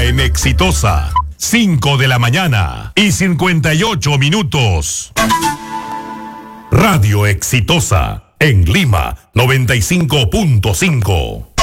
en Exitosa. 5 de la mañana y 58 minutos. Radio Exitosa en Lima 95.5.